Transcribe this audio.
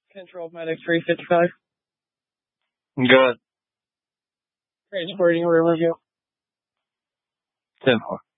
Control Medic 355. Good. Transporting room review. 10-4.